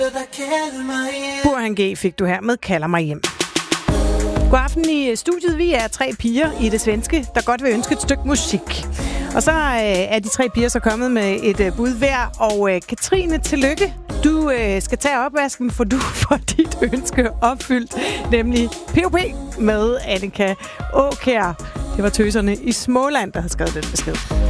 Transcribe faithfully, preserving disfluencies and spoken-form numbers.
Burhan G fik du her med Kalder mig hjem. God aften i studiet. Vi er tre piger i det svenske, der godt vil ønske et stykke musik. Og så øh, er de tre piger så kommet med et øh, bud hver. Og øh, Katrine, tillykke. Du øh, skal tage opvasken, for du får dit ønske opfyldt. Nemlig P O P med Annika Aakjær. Det var tøserne i Småland, der havde skrevet den besked.